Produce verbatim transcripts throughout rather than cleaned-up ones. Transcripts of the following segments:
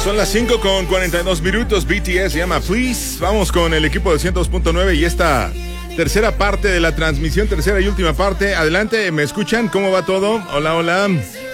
Son las cinco con cuarenta y dos minutos. B T S se llama Please. Vamos con el equipo de ciento dos punto nueve y esta tercera parte de la transmisión, tercera y última parte. Adelante, ¿me escuchan? ¿Cómo va todo? Hola, hola.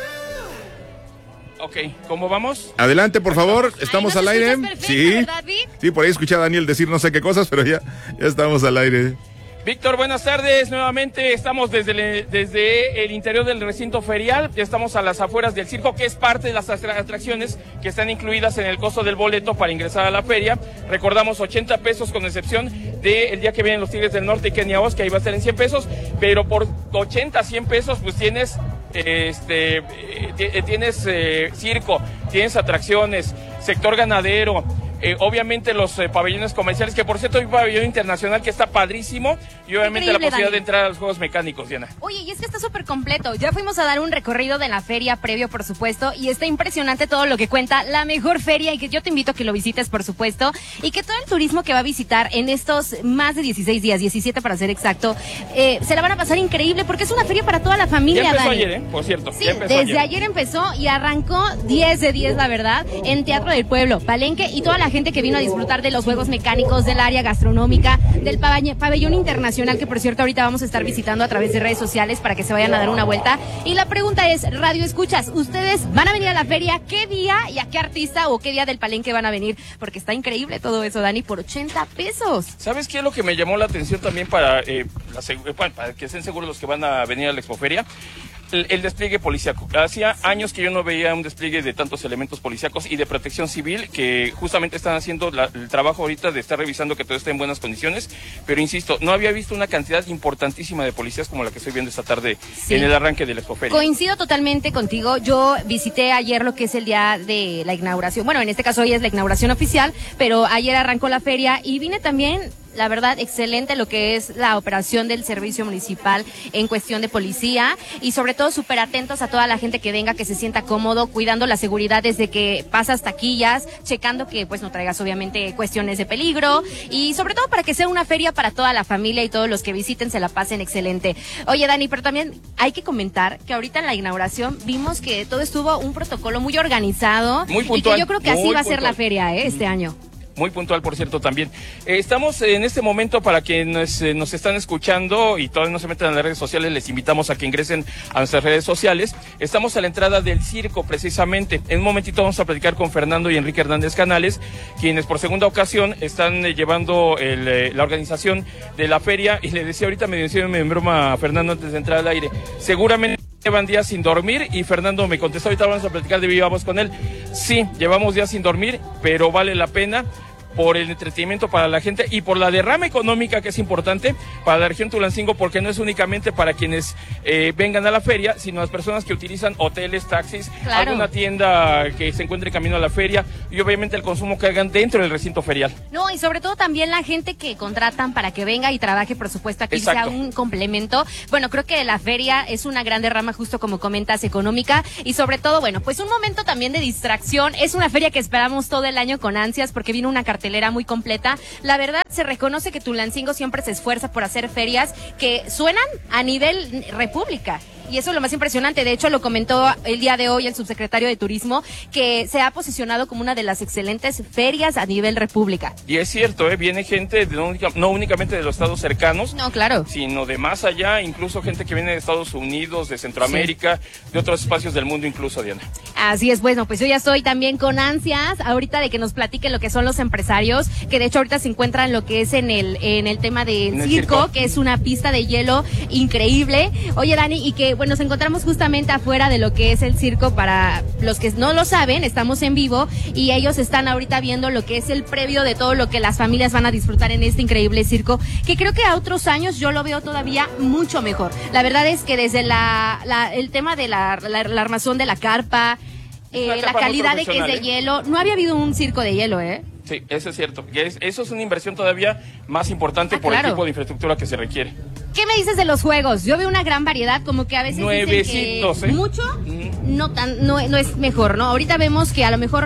Ok, ¿cómo vamos? Adelante, por favor, estamos al aire. Sí, ¿verdad, Vic? sí, por ahí escuché a Daniel decir no sé qué cosas, pero ya, ya estamos al aire. Víctor, buenas tardes. Nuevamente estamos desde el, desde el interior del recinto ferial. Ya estamos a las afueras del circo, que es parte de las atracciones que están incluidas en el costo del boleto para ingresar a la feria. Recordamos ochenta pesos con excepción del día que vienen los Tigres del Norte y Kenia Oz, que ahí va a estar en cien pesos. Pero por ochenta, cien pesos, pues tienes, este, eh, tienes eh, circo, tienes atracciones, sector ganadero. Eh, obviamente los eh, pabellones comerciales, que por cierto hay un pabellón internacional que está padrísimo, y obviamente Increíble, la posibilidad Dani. de entrar a los juegos mecánicos, Diana. Oye, y es que está súper completo. Ya fuimos a dar un recorrido de la feria previo, por supuesto, y está impresionante todo lo que cuenta la mejor feria, y que yo te invito a que lo visites, por supuesto, y que todo el turismo que va a visitar en estos más de dieciséis días, diecisiete para ser exacto, eh, se la van a pasar increíble, porque es una feria para toda la familia, Ya empezó Dani. ayer, ¿eh? Por cierto. Sí, ya empezó desde ayer. ayer empezó y arrancó diez de diez, la verdad, en Teatro del Pueblo, Palenque, y toda la gente que vino a disfrutar de los juegos mecánicos, del área gastronómica, del pabell- pabellón internacional, que por cierto ahorita vamos a estar visitando a través de redes sociales para que se vayan a dar una vuelta. Y la pregunta es, Radio Escuchas, ¿ustedes van a venir a la feria? ¿Qué día y a qué artista o qué día del Palenque van a venir? Porque está increíble todo eso, Dani, por ochenta pesos. ¿Sabes qué es lo que me llamó la atención también para, eh, la segu- bueno, para que estén seguros los que van a venir a la Expoferia? El, el despliegue policíaco. Hacía años que yo no veía un despliegue de tantos elementos policíacos y de protección civil, que justamente están haciendo la, el trabajo ahorita de estar revisando que todo esté en buenas condiciones. Pero insisto, no había visto una cantidad importantísima de policías como la que estoy viendo esta tarde Sí. en el arranque de la Expoferia. Coincido totalmente contigo. Yo visité ayer lo que es el día de la inauguración. Bueno, en este caso hoy es la inauguración oficial, pero ayer arrancó la feria y vine también. La verdad, excelente lo que es la operación del servicio municipal en cuestión de policía, y sobre todo súper atentos a toda la gente que venga, que se sienta cómodo, cuidando la seguridad desde que pasas taquillas, checando que pues no traigas obviamente cuestiones de peligro, y sobre todo para que sea una feria para toda la familia y todos los que visiten se la pasen excelente. Oye, Dani, pero también hay que comentar que ahorita en la inauguración vimos que todo estuvo un protocolo muy organizado, Muy y puntual, que yo creo que así muy va a ser puntual. la feria ¿eh? este año. Muy puntual, por cierto, también. Eh, estamos en este momento, para quienes eh, nos están escuchando y todavía no se meten en las redes sociales, les invitamos a que ingresen a nuestras redes sociales. Estamos a la entrada del circo, precisamente. En un momentito vamos a platicar con Fernando y Enrique Hernández Canales, quienes por segunda ocasión están eh, llevando el, eh, la organización de la feria. Y le decía ahorita, me decía en broma a Fernando antes de entrar al aire, seguramente llevan días sin dormir, y Fernando me contestó, ahorita vamos a platicar de viva voz con él. Sí, llevamos días sin dormir, pero vale la pena por el entretenimiento para la gente y por la derrama económica, que es importante para la región Tulancingo, porque no es únicamente para quienes eh, vengan a la feria, sino las personas que utilizan hoteles, taxis, Claro. alguna tienda que se encuentre camino a la feria, y obviamente el consumo que hagan dentro del recinto ferial. No, y sobre todo también la gente que contratan para que venga y trabaje, por supuesto, aquí Exacto. sea un complemento. Bueno, creo que la feria es una gran derrama, justo como comentas, económica, y sobre todo, bueno, pues un momento también de distracción. Es una feria que esperamos todo el año con ansias, porque viene una cartelera muy completa. La verdad, se reconoce que Tulancingo siempre se esfuerza por hacer ferias que suenan a nivel república. Y eso es lo más impresionante. De hecho, lo comentó el día de hoy el subsecretario de Turismo, que se ha posicionado como una de las excelentes ferias a nivel república. Y es cierto, ¿eh? Viene gente de no, única- no únicamente de los estados cercanos, No, claro. sino de más allá, incluso gente que viene de Estados Unidos, de Centroamérica, de otros espacios del mundo incluso, Diana. Así es, bueno, pues yo ya estoy también con ansias ahorita de que nos platiquen lo que son los empresarios, que de hecho ahorita se encuentran lo que es en el en el tema del En el circo, circo. que es una pista de hielo increíble. Oye, Dani, y que bueno, nos encontramos justamente afuera de lo que es el circo. Para los que no lo saben, estamos en vivo y ellos están ahorita viendo lo que es el previo de todo lo que las familias van a disfrutar en este increíble circo, que creo que a otros años yo lo veo todavía mucho mejor. La verdad es que desde la, la el tema de la, la, la armazón de la carpa, Eh, Una la capa muy calidad de que es de profesional, ¿eh? hielo. No había habido un circo de hielo, ¿eh? Sí, eso es cierto. Y es- eso es una inversión todavía más importante Ah, por claro. el tipo de infraestructura que se requiere. ¿Qué me dices de los juegos? Yo veo una gran variedad, como que a veces dicen Nuevecitos, que ¿eh? mucho Mm. no tan no, no es mejor, ¿no? Ahorita vemos que a lo mejor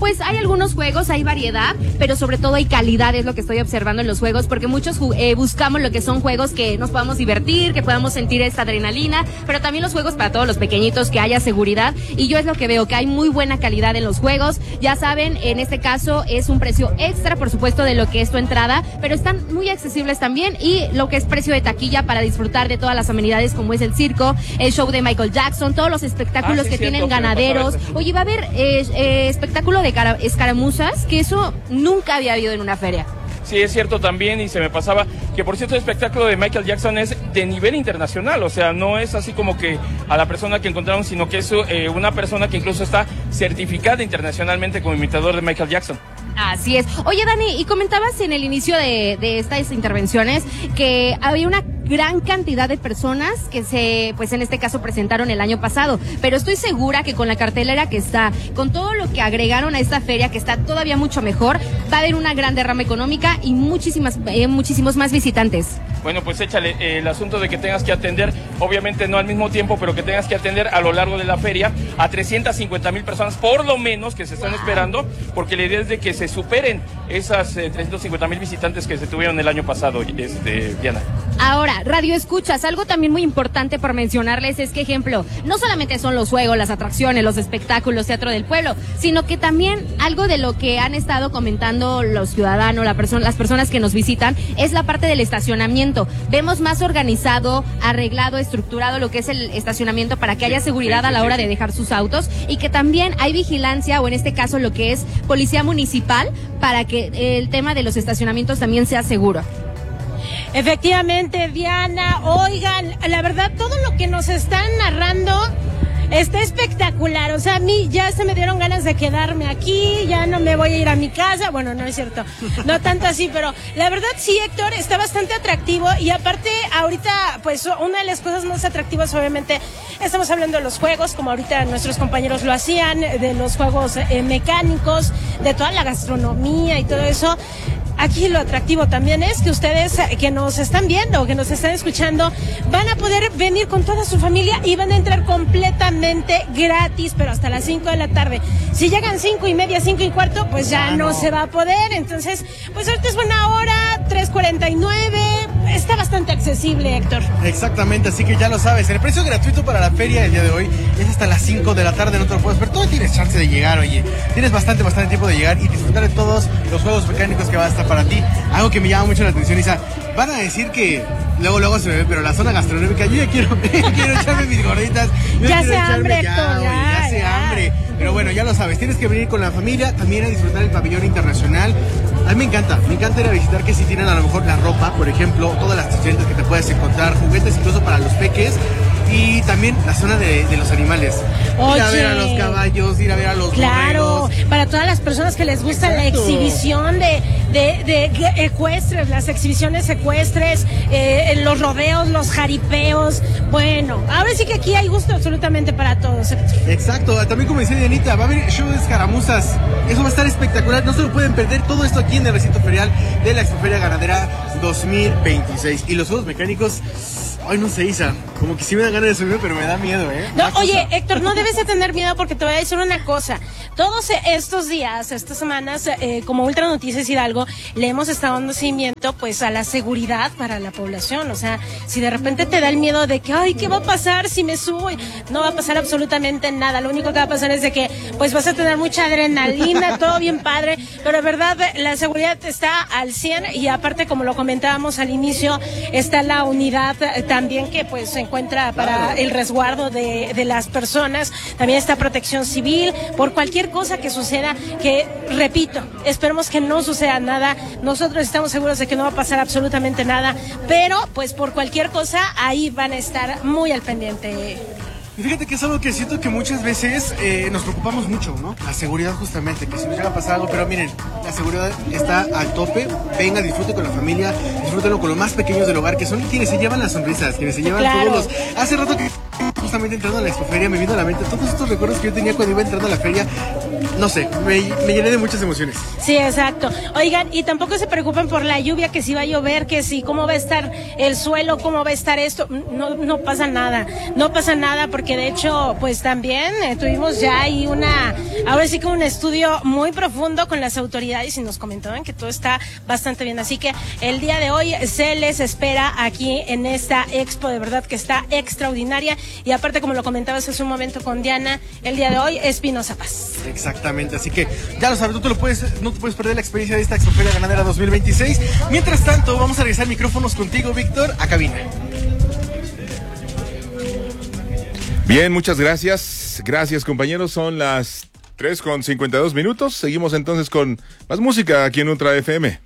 pues hay algunos juegos, hay variedad, pero sobre todo hay calidad, es lo que estoy observando en los juegos, porque muchos eh, buscamos lo que son juegos que nos podamos divertir, que podamos sentir esta adrenalina, pero también los juegos para todos los pequeñitos, que haya seguridad, y yo es lo que veo, que hay muy buena calidad en los juegos. Ya saben, en este caso es un precio extra, por supuesto, de lo que es tu entrada, pero están muy accesibles también, y lo que es precio de taquilla para disfrutar de todas las amenidades como es el circo, el show de Michael Jackson, todos los espectáculos ah, sí, que cierto, tienen ganaderos. Oye, va a haber eh, eh, espectáculo de cara- escaramuzas, que eso nunca había habido en una feria. Sí, es cierto también, y se me pasaba que, por cierto, el espectáculo de Michael Jackson es de nivel internacional, o sea, no es así como que a la persona que encontraron, sino que es eh, una persona que incluso está certificada internacionalmente como imitador de Michael Jackson. Así es. Oye, Dani, y comentabas en el inicio de, de estas intervenciones que había una gran cantidad de personas que se, pues en este caso presentaron el año pasado, pero estoy segura que con la cartelera que está, con todo lo que agregaron a esta feria, que está todavía mucho mejor, va a haber una gran derrama económica y muchísimas, eh, muchísimos más visitantes. Bueno, pues échale eh, el asunto de que tengas que atender, obviamente no al mismo tiempo, pero que tengas que atender a lo largo de la feria a trescientas cincuenta mil personas, por lo menos, que se están wow. esperando, porque la idea es de que se superen esas eh, trescientos cincuenta mil visitantes que se tuvieron el año pasado, este, Diana. Ahora, Radio Escuchas, algo también muy importante por mencionarles es que, ejemplo, no solamente son los juegos, las atracciones, los espectáculos, teatro del pueblo, sino que también algo de lo que han estado comentando los ciudadanos, la persona, las personas que nos visitan, es la parte del estacionamiento. Vemos más organizado, arreglado, estructurado lo que es el estacionamiento para que haya seguridad a la hora de dejar sus autos, y que también hay vigilancia, o en este caso lo que es policía municipal, para que el tema de los estacionamientos también sea seguro. Efectivamente, Diana, oigan, la verdad todo lo que nos están narrando está espectacular, o sea, a mí ya se me dieron ganas de quedarme aquí, ya no me voy a ir a mi casa, bueno, no es cierto, no tanto así, pero la verdad sí, Héctor, está bastante atractivo, y aparte ahorita, pues una de las cosas más atractivas, obviamente, estamos hablando de los juegos, como ahorita nuestros compañeros lo hacían, de los juegos eh, mecánicos, de toda la gastronomía y todo eso. Aquí lo atractivo también es que ustedes que nos están viendo, que nos están escuchando, van a poder venir con toda su familia y van a entrar completamente gratis, pero hasta las cinco de la tarde. Si llegan cinco y media, cinco y cuarto, pues ya ah, no. no se va a poder. Entonces, pues ahorita es buena hora, tres cuarenta y nueve, está bastante accesible, Héctor. Exactamente, así que ya lo sabes, el precio gratuito para la feria el día de hoy es hasta las cinco de la tarde, no te lo puedes ver, todavía tienes chance de llegar, oye, tienes bastante, bastante tiempo de llegar y disfrutar de todos los juegos mecánicos que va a estar para ti. Algo que me llama mucho la atención, Isa, van a decir que luego luego se me ve, pero la zona gastronómica, yo ya quiero, quiero echarme mis gorditas, ya se hambre, ya, Héctor, oye, ya, ya se ya. hambre, pero bueno, ya lo sabes, tienes que venir con la familia, también a disfrutar el pabellón internacional. A mí me encanta, me encanta ir a visitar, que si tienen a lo mejor la ropa, por ejemplo, todas las tiendas que te puedes encontrar, juguetes incluso para los peques, y también la zona de, de los animales. Oye, ir a ver a los caballos, ir a ver a los claro, borregos. Para todas las personas que les gusta Exacto. la exhibición de, de, de, de ecuestres, las exhibiciones ecuestres, eh, los rodeos, los jaripeos. Bueno, ahora sí que aquí hay gusto absolutamente para todos. Exacto, también como decía Dianita, va a haber show de escaramuzas. Eso va a estar espectacular, no se lo pueden perder, todo esto aquí en el recinto ferial de la Expoferia Ganadera dos mil veintiséis. Y los juegos mecánicos, ay, no sé, Isa, como que sí me da ganas de subirme, pero me da miedo, ¿eh? No, oye, Héctor, no debes de tener miedo, porque te voy a decir una cosa. Todos estos días, estas semanas, eh, como Ultra Noticias Hidalgo, le hemos estado dando seguimiento, pues, a la seguridad para la población. O sea, si de repente te da el miedo de que, ay, ¿qué va a pasar si me subo? No va a pasar absolutamente nada. Lo único que va a pasar es de que, pues, vas a tener mucha adrenalina, todo bien padre, pero de verdad, la seguridad está al cien, y aparte, como lo comentábamos al inicio, está la unidad también que, pues, se encuentra para el resguardo de, de las personas. También está Protección Civil, por cualquier cosa que suceda, que, repito, esperemos que no suceda nada. Nosotros estamos seguros de que no va a pasar absolutamente nada, pero, pues, por cualquier cosa, ahí van a estar muy al pendiente. Y fíjate que es algo que siento que muchas veces eh, nos preocupamos mucho, ¿no? La seguridad, justamente, que si nos llega a pasar algo, pero miren, la seguridad está al tope. Venga, disfrute con la familia, disfrútenlo con los más pequeños del hogar, que son quienes se llevan las sonrisas, quienes se llevan claro. todos los... Hace rato que justamente entrando a la Expoferia me vino a la mente todos estos recuerdos que yo tenía cuando iba entrando a la feria. no sé, me, me llené de muchas emociones. Sí, exacto. Oigan, y tampoco se preocupen por la lluvia, que si va a llover, que si cómo va a estar el suelo, cómo va a estar esto. No, no pasa nada, no pasa nada, porque de hecho, pues también eh, tuvimos ya ahí una, ahora sí que un estudio muy profundo con las autoridades y nos comentaban que todo está bastante bien. Así que el día de hoy se les espera aquí en esta expo, de verdad que está extraordinaria. Y aparte, como lo comentabas hace un momento con Diana, el día de hoy es Pinoza Paz. Exactamente, así que ya lo sabes, no te lo puedes, no te puedes perder la experiencia de esta Expoferia Ganadera dos mil veintiséis. Mientras tanto, vamos a regresar micrófonos contigo, Víctor, a cabina. Bien, muchas gracias. Gracias, compañeros. Son las tres con cincuenta y dos minutos. Seguimos entonces con más música aquí en Ultra F M.